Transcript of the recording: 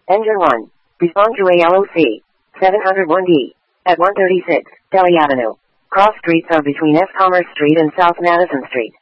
Engine 1. Respond to ALOC. 701D. At 136, Delhi Avenue. Cross streets are between S. Commerce Street and South Madison Street.